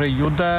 juda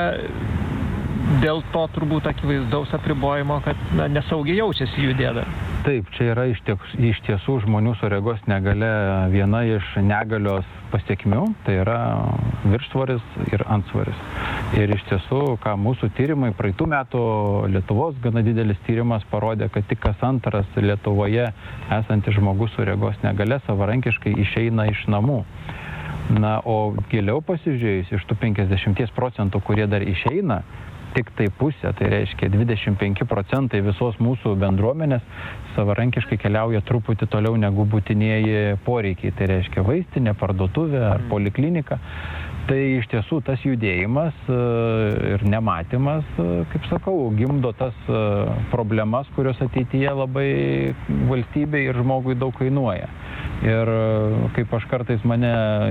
dėl to turbūt akivaizdaus apribojimo, kad nesaugiai jaučiasi judėdami. Taip, čia yra iš tiesų žmonių su regos negalia viena iš negalios pasiekmių, tai yra viršsvoris ir antsvoris. Ir iš tiesų, ką mūsų tyrimai, praeitų metų Lietuvos gana didelis tyrimas parodė, kad tik kas antras Lietuvoje esantis žmogus su regos negalia savarankiškai išeina iš namų. Na, o giliau pasižiūrėjus, iš tų 50%, kurie dar išeina, tik tai pusė, tai reiškia 25% visos mūsų bendruomenės savarankiškai keliauja truputį toliau negu būtinieji poreikiai, tai reiškia vaistinė, parduotuvė ar poliklinika. Tai iš tiesų tas judėjimas ir nematymas, kaip sakau, gimdo tas problemas, kurios ateityje labai valstybei ir žmogui daug kainuoja. Ir kaip aš kartais mane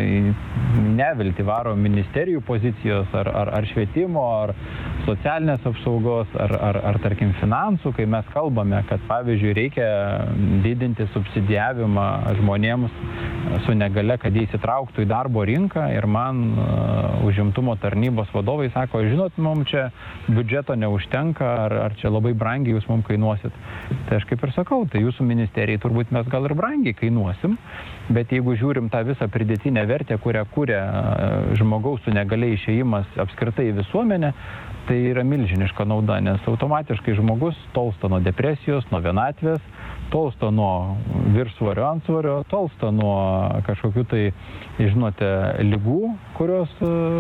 nevilti varo ministerijų pozicijos ar švietimo, ar socialinės apsaugos, ar tarkim finansų, kai mes kalbame, kad pavyzdžiui reikia didinti subsidijavimą žmonėms su negalia, kad jie įsitrauktų į darbo rinką ir man užimtumo tarnybos vadovai sako, žinot, mums čia biudžeto neužtenka, ar čia labai brangiai jūs mums kainuosit. Tai aš kaip ir sakau, tai jūsų ministerijai turbūt mes gal ir brangiai kainuosim, bet jeigu žiūrim tą visą pridėtinę vertę, kurią kuria žmogaus su negalia išėjimas apskritai į visuomenę, tai yra milžiniška nauda, nes automatiškai žmogus tolsta nuo depresijos, nuo vienatvės, tolsta nuo viršsvorio, antsvorio, tolsta nuo kažkokių tai, žinote, ligų, kurios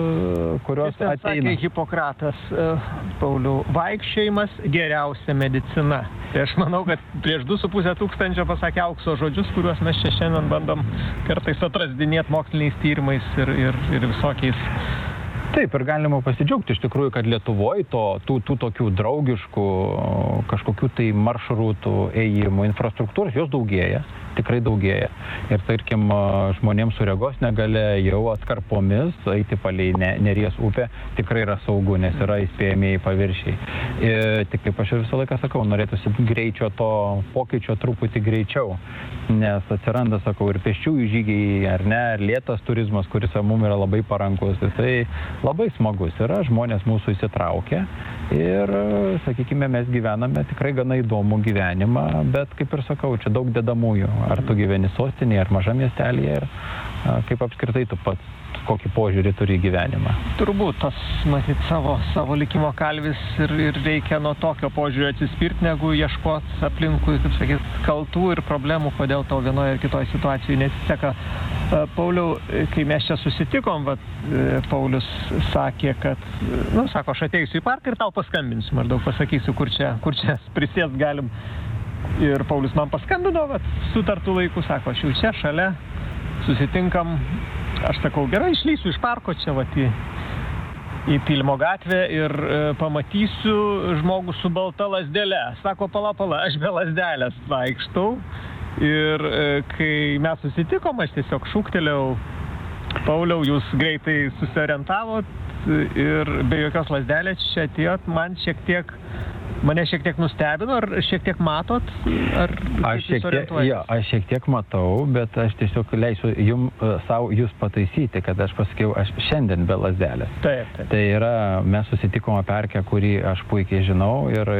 ateina. Sakė Hipokratas, Pauliau, vaikščiojimas geriausia medicina. Tai aš manau, kad prieš 2,5 tūkstančio pasakė aukso žodžius, kuriuos mes čia šiandien bandom kartais atrasdinėti moksliniais tyrimais ir visokiais. Taip, ir galima pasidžiaugti iš tikrųjų, kad Lietuvoje tų tokių draugiškų kažkokių tai maršrutų, ėjimų, infrastruktūros, jos daugėja, tikrai daugėja. Ir tarkim, žmonėms su regos negalia jau atkarpomis eiti palei Neries upę tikrai yra saugu, nes yra įspėjamieji paviršiai. Ir tik kaip aš visą laiką sakau, norėtųsi greičio to pokyčio truputį greičiau, nes atsiranda, sakau, ir pėsčiųjų žygiai, ar ne, ir lėtas turizmas, kuris mums yra labai parankus. Tai labai smagus yra, žmonės mūsų įsitraukia ir, sakykime, mes gyvename tikrai gana įdomų gyvenimą, bet kaip ir sakau, čia daug dedamųjų. Ar tu gyveni sostinėje, ar mažam miestelėje, ir kaip apskritai tu pats, kokį požiūrį turi į gyvenimą. Turbūt tas, matyt, savo likimo kalvis ir reikia nuo tokio požiūrio atsispirti, negu ieškoti aplinkui, kaip sakyt, kaltų ir problemų, kodėl tau vienoje ir kitoje situacijoje nesiseka. Pauliau, kai mes čia susitikom, Paulius sakė, kad, sako, aš ateisiu į parką ir tau paskambinsiu, maždaug pasakysiu, kur čia prisėst galim. Ir Paulius man paskambino, sutartų laikų, sako, aš jau čia šalia, susitinkam. Aš sakau, gerai, išlysiu iš parko čia į Pylimo gatvę ir pamatysiu žmogų su balta lazdele. Sako, pala, aš be lazdelės vaikštau. Ir kai mes susitikom, aš tiesiog šūktelėjau, Pauliau, jūs greitai susiorientavot ir be jokios lazdelės čia atėjot, mane šiek tiek nustebino, ar šiek tiek matot, ar aš šiek tiek matau, bet aš tiesiog leisiu jūs pataisyti, kad aš pasakiau, aš šiandien be lazdelės. Taip. Tai yra, mes susitikome parke, kurį aš puikiai žinau ir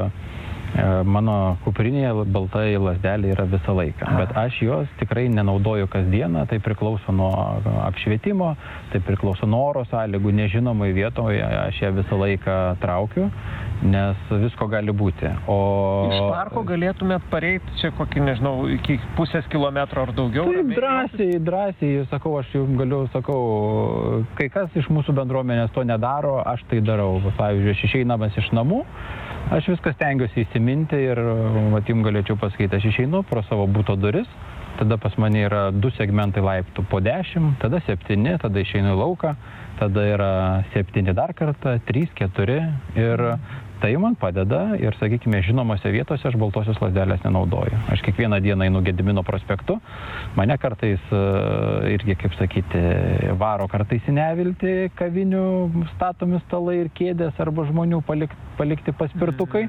mano kuprinėje baltai lazdelė yra visą laiką, bet aš jos tikrai nenaudoju kasdieną, tai priklauso nuo apšvietimo, tai priklauso nuo oro sąlygų, nežinomai vietoje aš ją visą laiką traukiu, nes visko gali būti. Iš parko galėtumėt pareiti čia kokį, nežinau, iki pusės kilometro ar daugiau? Taip, drąsiai, sakau, aš jums galiu, kai kas iš mūsų bendruomenės to nedaro, aš tai darau. Pavyzdžiui, aš išeinamas iš namų, aš viską stengiuosi įsiminti ir jums galėčiau pasakyti, aš išeinu pro savo buto duris, tada pas mane yra 2 segmentai laiptų po 10, tada 7, tada išeinu į lauką, tada yra 7 dar kartą, 3, 4 ir tai man padeda ir, sakykime, žinomose vietose aš baltosios lazdelės nenaudoju. Aš kiekvieną dieną einu Gedimino prospektu, mane kartais irgi, kaip sakyti, varo kartais į neviltį kavinių statomi stalai ir kėdės arba žmonių palikti paspirtukai.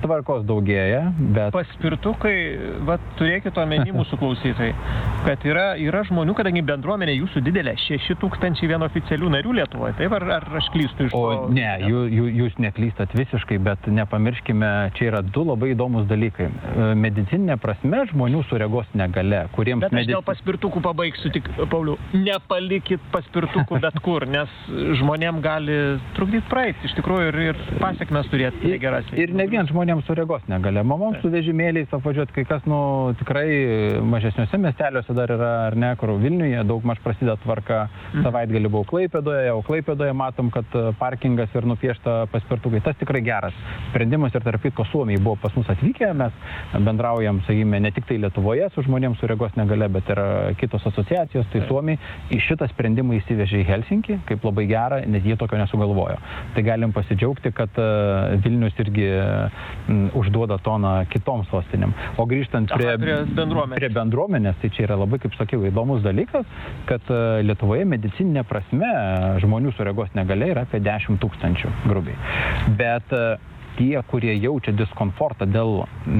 tvarkos daugėja, bet... Paspirtukai, turėkite omeny mūsų klausytojai, kad yra žmonių, kadangi bendruomenė jūsų didelė, 6000 oficialių narių Lietuvoje, taip, ar aš klystu iš to? Ne, jūs neklystat visiškai, bet nepamirškime, čia yra du labai įdomus dalykai. Medicininė prasme žmonių su regos negale, kuriems... Bet aš dėl paspirtukų pabaigsiu tik, Pauliau, nepalikit paspirtukų bet kur, nes žmonėm gali trukdyti praeiti, iš tikrųjų, ir pasiekmes turėti geras. Ir ne vien žmonėms su regos negale, mamoms su vežimėliais apvažiuoti, kai kas, tikrai mažesniuose miesteliuose dar yra, ar ne, kur Vilniuje daugmaž prasideda tvarka, savaitgalį buvau Klaipėdoje, o Klaipėdoje matom, kad parkingas ir nupiešta paspirtukai, tas tikrai geras sprendimas ir tarp kitko Suomiai buvo pas mus atvykę, mes bendraujam, sakykime, ne tik tai Lietuvoje su žmonėms su regos negale, bet ir kitos asociacijos, tai Suomiai į šitą sprendimą įsivežė į Helsinkį, kaip labai gerą, nes jie tokio nesugalvojo. Tai galim pasidžiaugti, kad Vilnius irgi užduoda toną kitoms sostinėm. O grįžtant prie bendruomenės, tai čia yra labai, kaip sakiau, įdomus dalykas, kad Lietuvoje medicininė prasme žmonių su regos negale yra apie 10 000 grubiai. Bet tie, kurie jaučia diskomfortą dėl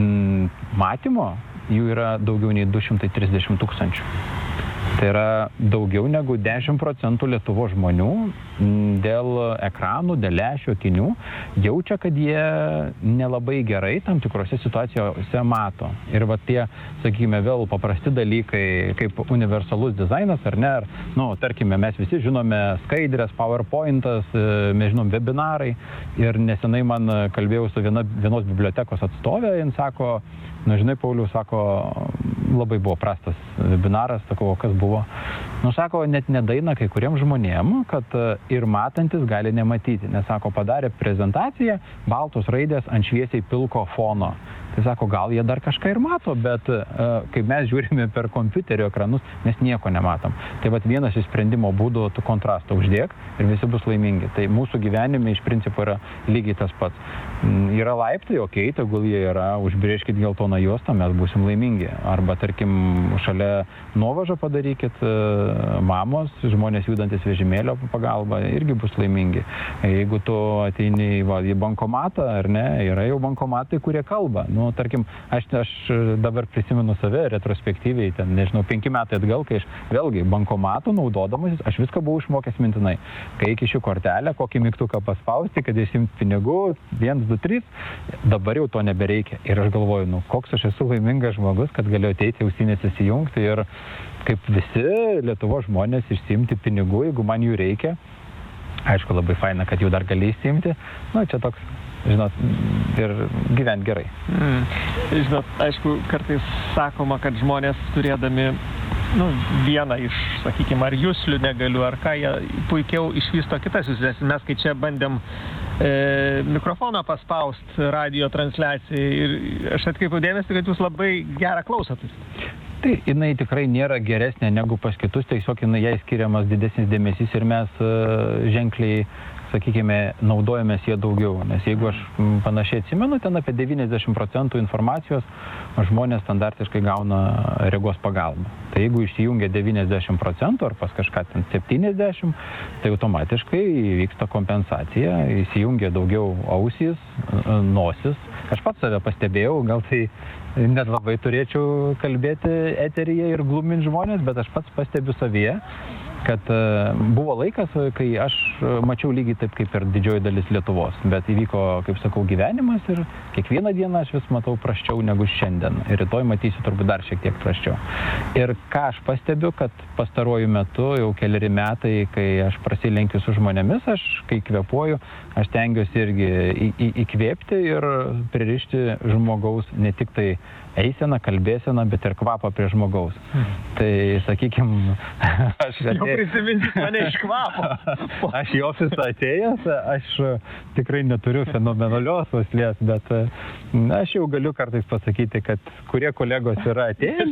matymo, jų yra daugiau nei 230 000. Tai yra daugiau negu 10% Lietuvos žmonių dėl ekranų, dėl lęšių, akinių jaučia, kad jie nelabai gerai tam tikrose situacijose mato. Ir tie, sakykime, vėl paprasti dalykai, kaip universalus dizainas, ar ne, tarkime, mes visi žinome skaidrės, PowerPointas, mes žinom webinarai. Ir nesenai man kalbėjau su vienos bibliotekos atstovė, jin sako, žinai, Pauliau, sako, labai buvo prastas webinaras, sakau, kas buvo? Sako, net nedaina kai kuriem žmonėm, kad ir matantis gali nematyti. Nes, sako, padarė prezentaciją, baltos raidės ant šviesiai pilko fono. Tai sako, gal jie dar kažką ir mato, bet kai mes žiūrime per kompiuterio ekranus, mes nieko nematom. Tai vienas iš sprendimo būdų, tu kontrastą uždėk ir visi bus laimingi. Tai mūsų gyvenime iš principo yra lygiai tas pats. Yra laiptai, okei, tegul jie yra, užbrėžkit geltoną juostą, mes būsim laimingi. Arba, tarkim, šalia nuovažą padarykit, mamos, žmonės judantis vežimėlio pagalba irgi bus laimingi. Jeigu tu ateini į bankomatą, ar ne, yra jau bankomatai, kurie kalba. Tarkim, aš dabar prisimenu save retrospektyviai, 5 metai atgal, kai aš vėlgi bankomatų naudodamasis, aš viską buvau išmokęs mintinai. Kai įkišiu kortelę, kokį mygtuką paspausti, kad išsiimti pinigų, 1, 2, 3, dabar jau to nebereikia. Ir aš galvoju, koks aš esu laimingas žmogus, kad galiu ateiti ausinės įsijungti ir kaip visi Lietuvos žmonės išsiimti pinigų, jeigu man jų reikia. Aišku, labai faina, kad jų dar gali įsiimti. Čia toks, žinot, ir gyventi gerai. Žinot, aišku, kartais sakoma, kad žmonės turėdami vieną iš, sakykime, ar juslių negaliu, ar ką, jie puikiau išvysto kitas juslės. Mes, kai čia bandėm mikrofoną paspaust radio transliacijai ir aš atkreipiau dėmesį, kad jūs labai gerą klausą turite. Tai jinai tikrai nėra geresnė negu pas kitus, tiesiog jai skiriamas didesnis dėmesys ir mes ženkliai, sakykime, naudojamės jie daugiau. Nes jeigu aš panašiai atsimenu, ten apie 90% informacijos žmonės standartiškai gauna regos pagalbą. Tai jeigu išsijungia 90% ar pas kažką ten 70%, tai automatiškai vyksta kompensacija, įsijungia daugiau ausys, nosis. Aš pats save pastebėjau, gal tai net labai turėčiau kalbėti eteryje ir glumint žmonės, bet aš pats pastebiu savyje, kad buvo laikas, kai aš mačiau lygiai taip kaip ir didžioji dalis Lietuvos, bet įvyko, kaip sakau, gyvenimas ir kiekvieną dieną aš vis matau prasčiau negu šiandien ir rytoj matysiu turbūt dar šiek tiek prasčiau. Ir ką aš pastebiu, kad pastaruoju metu, jau keleri metai, kai aš prasilenkiu su žmonėmis, aš kai kvėpuoju, aš stengiuosi irgi įkvėpti ir pririšti žmogaus ne tik tai eiseną, kalbėseną, bet ir kvapą prie žmogaus. Tai, sakykime, aš prisiminsit mane iš kvapo. Aš į ofisą atėjęs, aš tikrai neturiu fenomenalios uoslės, bet aš jau galiu kartais pasakyti, kad kurie kolegos yra atėję.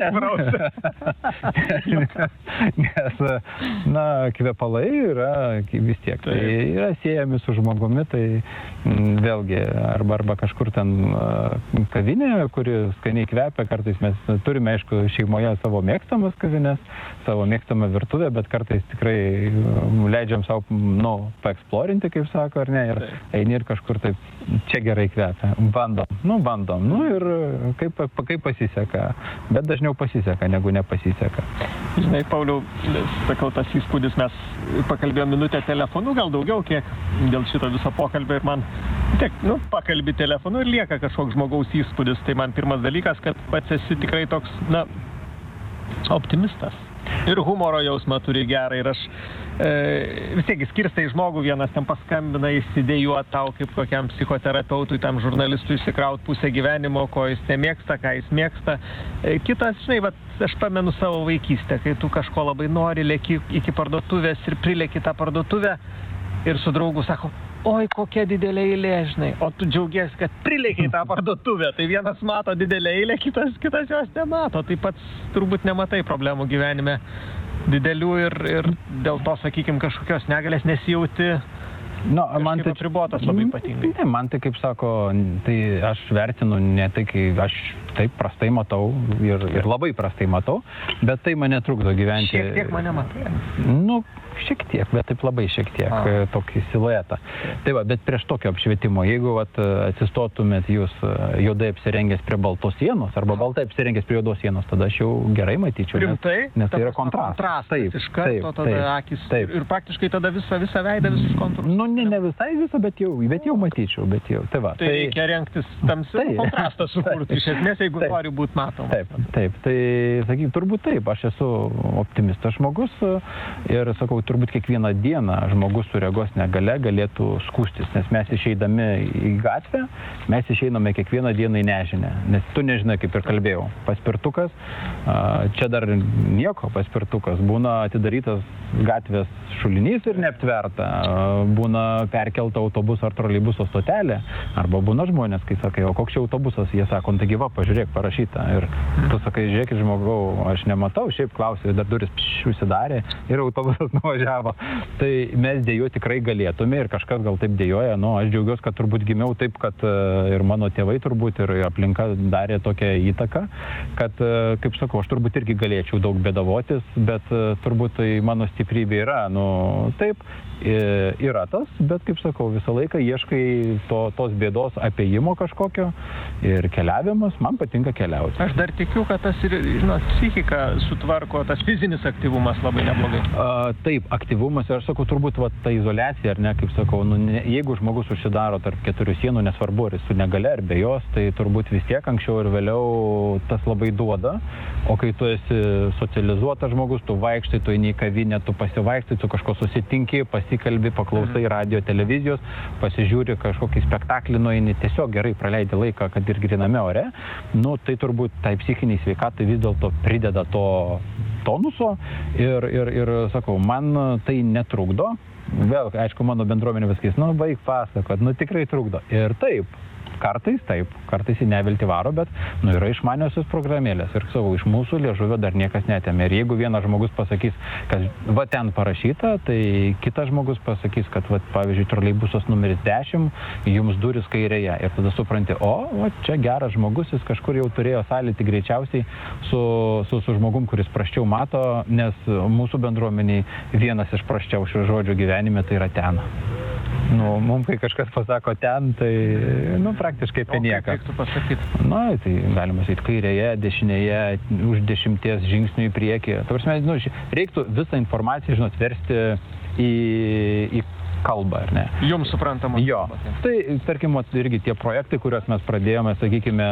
Nes, kvepalai yra vis tiek. Tai yra siejami su žmogumi, tai vėlgi, arba kažkur ten kavinė, kuri skaniai kvepia, kartais mes turime, aišku, šeimoje savo mėgstamas kavines, savo mėgstamą virtuvę, bet kartais kartais tikrai leidžiam savo, paeksplorinti, kaip sako, ar ne, ir eini ir kažkur taip, čia gerai kvepia, bandom, ir kaip pasiseka, bet dažniau pasiseka, negu nepasiseka. Žinai, Pauliau, sakau, tas įspūdis, mes pakalbėjome minutę telefonu, gal daugiau, kiek dėl šito viso pokalbio ir man pakalbi telefonu ir lieka kažkoks žmogaus įspūdis. Tai man pirmas dalykas, kad pats esi tikrai toks, optimistas. Ir humoro jausmą turi gerą. Ir aš vis tiek skirstai žmogų, vienas ten paskambina įsidėjuot tau kaip kokiam psichoterapeutui, tam žurnalistui įsikraut pusę gyvenimo, ko jis nemėgsta, ką jis mėgsta. Kitas, žinai, aš pamenu savo vaikystę, kai tu kažko labai nori, lėki iki parduotuvės ir prilėki tą parduotuvę ir su draugu sako, oi, kokia didelė eilė, žinai, o tu džiaugiesi, kad prilėkiai tą parduotuvę, tai vienas mato didelę eilę, kitas jos nemato, tai pats turbūt nematai problemų gyvenime didelių ir dėl to, sakykime, kažkokios negalės nesijauti. Man tai apribotas labai ypatingai. Ne, man tai, kaip sako, tai aš vertinu ne tai, kai aš taip prastai matau ir labai prastai matau, bet tai mane trukdo gyventi. Šiek tiek mane matai? Šiek tiek, bet taip labai šiek tiek, tokį siluetą. Tai bet prieš tokio apšvietimo, jeigu atsistotumėt jūs juodai apsirengęs prie baltos sienos, arba baltai apsirengęs prie juodos sienos, tada aš jau gerai matyčiau. Rimtai? Nes tai yra kontrastas. Taip, iš karto tada akis. Ir praktiškai tada visą veidą, visus kontūrus. Ne visai visą, bet jau matyčiau. Tai reikia rengtis tamsių kontrastą sukurti, iš esmės, jeigu nori būti matomas. Taip. Tai, sakyk, turbūt taip, aš esu optimistas žmogus ir, sakau, turbūt kiekvieną dieną žmogus su regos negalia galėtų skųstis, nes mes išeidami į gatvę, mes išeiname kiekvieną dieną į nežinę, nes tu nežinai, kaip ir kalbėjau, paspirtukas, čia dar nieko, paspirtukas, būna atidarytas gatvės šulinys ir neaptverta, būna perkelta autobuso ar troleibuso stotelė, arba būna žmonės, kai sakai, o koks čia autobusas, jie sako, taigi va, pažiūrėk, parašyta, ir tu sakai, žiūrėkit žmogau, aš nematau, šiaip klausiu, dar duris užsidarė ir autobusas nuvažiavo. Tai mes dėju tikrai galėtume ir kažkas gal taip dėjoja, aš džiaugiuosi, kad turbūt gimiau taip, kad ir mano tėvai turbūt ir aplinka darė tokią įtaką, kad, kaip sakau, aš turbūt irgi galėčiau daug bėdavotis, bet turbūt tai mano stiprybė yra, taip, yra tas, bet, kaip sakau, visą laiką ieškai tos bėdos apėjimo kažkokio ir keliavimas, man patinka keliauti. Aš dar tikiu, kad tas ir, psichika sutvarko, tas fizinis aktyvumas labai neblogai. Taip, aktyvumas ir aš sakau, turbūt ta izoliacija, ar ne, kaip sakau, jeigu žmogus užsidaro tarp keturių sienų, nesvarbu, ar su negalia, ar be jos, tai turbūt vis tiek anksčiau ir vėliau tas labai duoda, o kai tu esi socializuotas žmogus, tu vaikštai, tu eini į kavinę, tu pasivaikštai, tu kažko susitinki, pasikalbi, paklausai radio, televizijos, pasižiūri kažkokį spektaklį, nueini, tiesiog gerai praleidi laiką, kad ir gryname ore, tai turbūt tai psichiniai sveikatai vis dėlto prideda to tonuso ir sakau, man tai netrukdo. Vėl, aišku, mano bendruomenė viskais, baig pasakot, tikrai trukdo. Ir taip, kartais į neviltį varo, bet yra išmaniosios programėlės ir savo iš mūsų liežuvio dar niekas netėmė. Ir jeigu vienas žmogus pasakys, kad va ten parašyta, tai kitas žmogus pasakys, kad va, pavyzdžiui, troleibusas numeris 10, jums duris kairėje. Ir tada supranti, čia geras žmogus, jis kažkur jau turėjo sąlytį greičiausiai su žmogum, kuris prasčiau mato, nes mūsų bendruomeniai vienas iš prasčiausių žodžių gyvenime tai yra ten. Mums, kai kažkas pasako ten, tai, praktiškai apie nieką. Kaip tu pasakyt? Tai galima sakyti, kairėje, dešinėje, už 10 žingsnių į priekį. Ta prasme, reiktų visą informaciją, versti į kalbą, ar ne? Jums suprantama. Jo. Tai, tarkim, irgi tie projektai, kuriuos mes pradėjome, sakykime,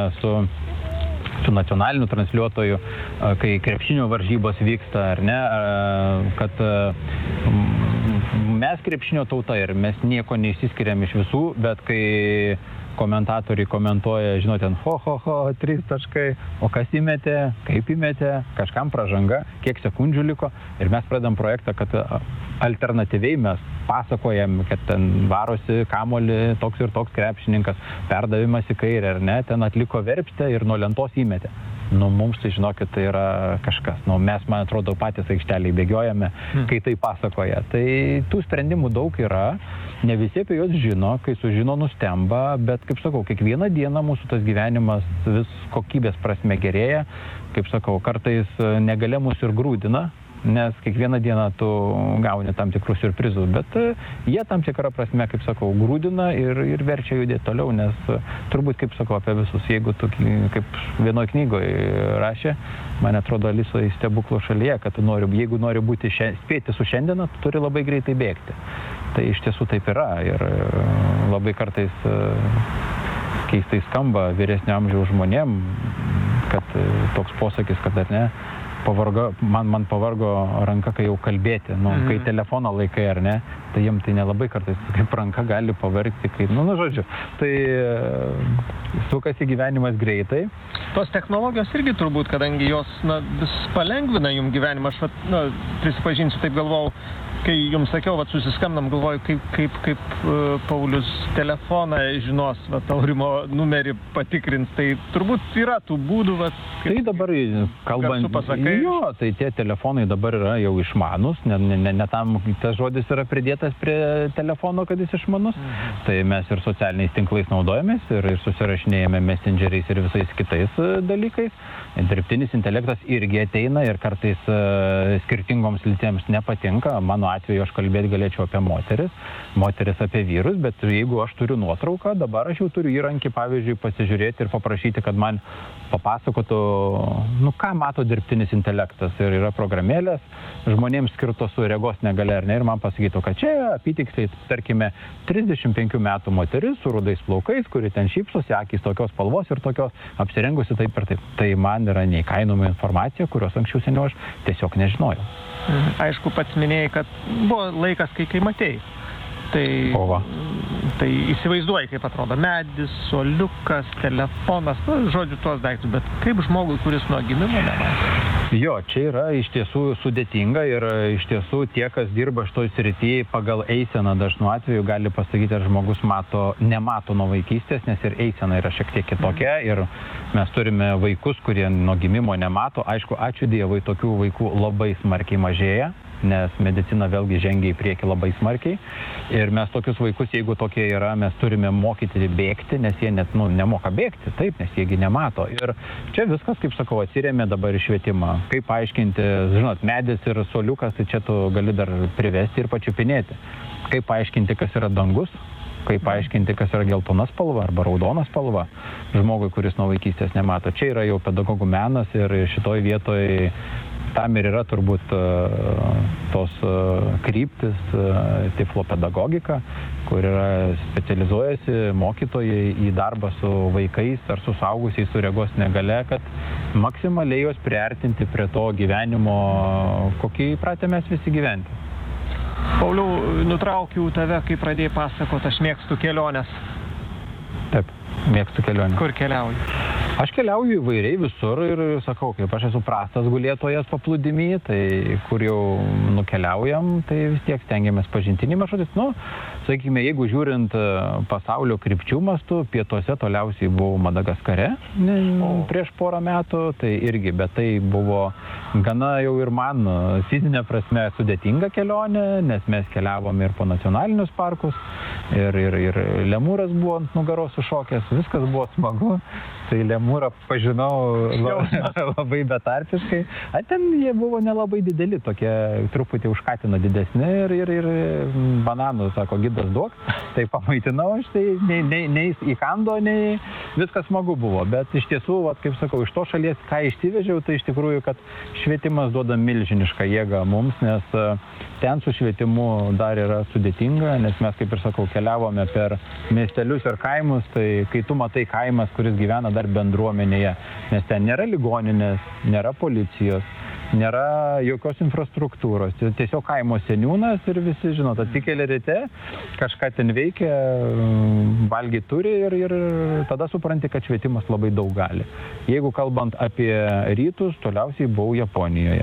su nacionaliniu transliuotoju, kai krepšinio varžybos vyksta, ar ne, kad mes krepšinio tauta ir mes nieko neišsiskiriam iš visų, bet kai komentatoriai komentuoja, žinote, 3 taškai, o kas įmetė, kaip įmetė, kažkam pražanga, kiek sekundžių liko ir mes pradedam projektą, kad alternatyviai mes pasakojam, kad ten varosi kamuolį toks ir toks krepšininkas, perdavimas į kairę, ar ne, ten atliko verpstę ir nuo lentos įmetė. Mums tai, žinokit, tai yra kažkas. Mes, man atrodo, patys aikšteliai bėgiojame, kai tai pasakoja. Tai tų sprendimų daug yra, ne visi apie juos žino, kai sužino nustemba, bet, kaip sakau, kiekvieną dieną mūsų tas gyvenimas vis kokybės prasme gerėja. Kaip sakau, kartais negalia mus ir grūdina, nes kiekvieną dieną tu gauni tam tikrus siurprizus, bet jie tam tikrą prasme, kaip sakau, grūdina ir verčia judėti toliau, nes turbūt, kaip sakau, apie visus, jeigu tu, kaip vienoje knygoje rašė, man atrodo, Alisoje stebuklų šalyje, kad tu jeigu nori būti spėti su šiandiena, tu turi labai greitai bėgti. Tai iš tiesų taip yra ir labai kartais keistai skamba vyresnio amžiaus žmonėm, kad toks posakis, kad ar ne, man pavargo ranka, kai jau kalbėti, kai telefoną laikai ar ne, tai jiem tai nelabai kartais kaip ranka gali pavargti, kai, žodžiu, tai sukasi gyvenimas greitai. Tos technologijos irgi turbūt, kadangi jos vis palengvina jums gyvenimą, aš prisipažinsiu, taip galvojau, kai jums sakiau, susiskambinam, galvoju, kaip Paulius telefoną žinos, Aurimo numerį patikrins, tai turbūt yra tų būdų, tai dabar kalbant, tai tie telefonai dabar yra jau išmanus, ne tam tas žodis yra pridėtas prie telefono, kad jis išmanus, tai mes ir socialiniais tinklais naudojamės, ir susirašinėjame messengeriais ir visais kitais dalykais. Dirbtinis intelektas irgi ateina ir kartais skirtingoms lytėms nepatinka. Mano atveju aš kalbėti galėčiau apie moteris apie vyrus, bet jeigu aš turiu nuotrauką, dabar aš jau turiu įrankį, pavyzdžiui, pasižiūrėti ir paprašyti, kad man papasakotų, ką mato dirbtinis intelektas. Ir yra programėlės žmonėms skirtos su regos negalia, ar ne, ir man pasakytų, kad čia apytiksliai, tarkime, 35 metų moteris su rudais plaukais, kuri ten šypsosi, akys tokios spalvos ir tokios, apsirengusi taip ir taip. Tai man yra neįkainoma informacija, kurios anksčiau seniau aš tiesiog nežinojau. Aišku, pats minėjai, kad buvo laikas, kai matėjai. Tai įsivaizduoji, kaip atrodo medis, suoliukas, telefonas, žodžiu, tuos daiktus, bet kaip žmogui, kuris nuo gimimo nematė? Jo, čia yra iš tiesų sudėtinga ir iš tiesų tie, kas dirba šitoj srityje pagal eiseną dažnu atveju gali pasakyti, ar žmogus nemato nuo vaikystės, nes ir eisena yra šiek tiek kitokia ir mes turime vaikus, kurie nuo gimimo nemato. Aišku, ačiū Dievui, tokių vaikų labai smarkiai mažėja, nes medicina vėlgi žengia į priekį labai smarkiai. Ir mes tokius vaikus, jeigu tokie yra, mes turime mokyti bėgti, nes jie net nemoka bėgti, taip, nes jiegi nemato. Ir čia viskas, kaip sakau, atsirėmė dabar į švietimą. Kaip paaiškinti, žinot, medis ir suoliukas, tai čia tu gali dar privesti ir pačiupinėti. Kaip paaiškinti, kas yra dangus, kaip paaiškinti, kas yra geltona spalva arba raudona spalva žmogui, kuris nuo vaikystės nemato. Čia yra jau pedagogų menas ir šitoj vietoj tam ir yra turbūt tos kryptis tiflopedagogika, kur yra specializuojasi mokytojai į darbą su vaikais ar su suaugusiais su regos negalia, kad maksimaliai juos priartinti prie to gyvenimo, kokį įpratę mes visi gyventi. Pauliau, nutraukiau tave, kai pradėjai pasakoti, aš mėgstu keliones. Taip, mėgstu kelionę. Kur keliauji? Aš keliauju įvairiai visur ir sakau, kaip aš esu prastas gulėtojas paplūdimy, tai kur jau nukeliaujam, tai vis tiek stengiamės pažintinį maršrutis. Sakykime, jeigu žiūrint pasaulio krypčių mastu, pietuose toliausiai buvau Madagaskare prieš porą metų, tai irgi, bet tai buvo gana jau ir man fizinė prasme sudėtinga kelionė, nes mes keliavome ir po nacionalinius parkus, ir lemūras buvo ant nugaros sušokęs, viskas buvo smagu. Tai lemūrą pažinau labai betarpiškai. Ten jie buvo nelabai dideli, tokie truputį už katiną didesni ir bananų, sako, gidas duok. Tai pamaitinau aš, tai nei įkando, nei viskas smagu buvo. Bet iš tiesų, kaip sakau, iš to šalies, ką išsivežiau, tai iš tikrųjų, kad švietimas duoda milžinišką jėgą mums, nes ten su švietimu dar yra sudėtinga, nes mes, kaip ir sakau, keliavome per miestelius ir kaimus, tai kai tu matai kaimas, kuris gyvena dar bendruomenėje, nes ten nėra ligoninės, nėra policijos, nėra jokios infrastruktūros, tiesiog kaimo seniūnas ir visi, žinot, atsikėlė ryte, kažką ten veikia, valgy turi ir tada supranti, kad švietimas labai daug gali. Jeigu kalbant apie rytus, toliausiai buvau Japonijoje.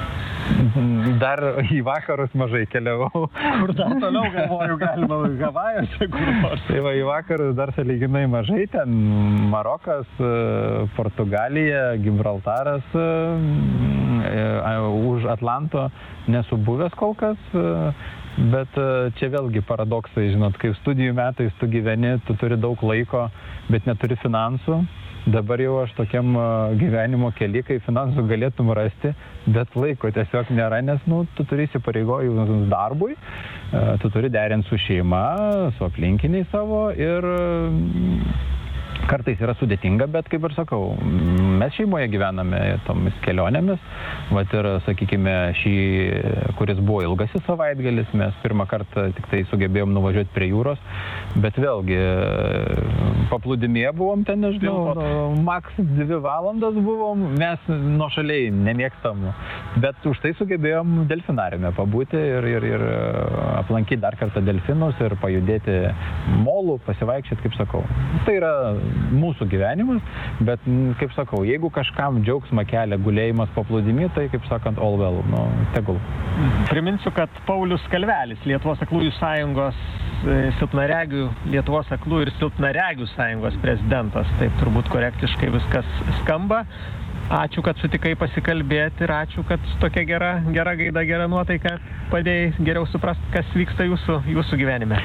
Dar į vakarus mažai keliavau. Kur dar toliau galvoju, galima Havajuose kur nors. Tai va, į vakarus dar sąlyginai mažai, ten Marokas, Portugalija, Gibraltaras, už Atlanto nesu buvęs kol kas. Bet čia vėlgi paradoksai, žinot, kai studijų metais tu gyveni, tu turi daug laiko, bet neturi finansų. Dabar jau aš tokiam gyvenimo kely, kai finansų galėtum rasti, bet laiko tiesiog nėra, nes tu turi įsipareigojimus darbui, tu turi derinti su šeima, su aplinkiniai savo ir kartais yra sudėtinga, bet kaip ir sakau, mes šeimoje gyvename tomis kelionėmis. Vat ir, sakykime, šį, kuris buvo ilgasis savaitgalis, mes pirmą kartą tik tai sugebėjom nuvažiuoti prie jūros, bet vėlgi paplūdimyje buvom ten, nežinau, maks 2 valandas buvom, mes nuošaliai nemėgstam, bet už tai sugebėjom delfinariume pabūti ir aplankyti dar kartą delfinus ir pajudėti molų, pasivaikščioti, kaip sakau. Tai yra mūsų gyvenimas, bet, kaip sakau, jeigu kažkam džiaugsmą kelia gulėjimas paplūdimy, tai, kaip sakant, all well, tegul. Priminsiu, kad Paulius Kalvelis, Lietuvos aklųjų sąjungos silpnaregių, Lietuvos aklųjų ir silpnaregių sąjungos prezidentas, taip turbūt korektiškai viskas skamba. Ačiū, kad sutikai pasikalbėti ir ačiū, kad tokia gera gaida, gera nuotaika padėjai geriau suprasti, kas vyksta jūsų gyvenime.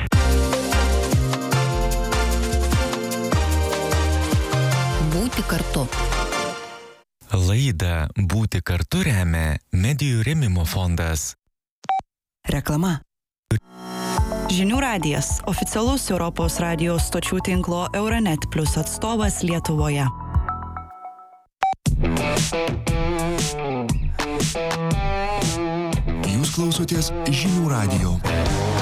Būti kartu. Laidą Būti kartu remia Medijų rėmimo fondas. Reklama. Žinių radijas – oficialus Europos radijos stočių tinklo Euronet Plus atstovas Lietuvoje. Jūs klausotės Žinių radijo.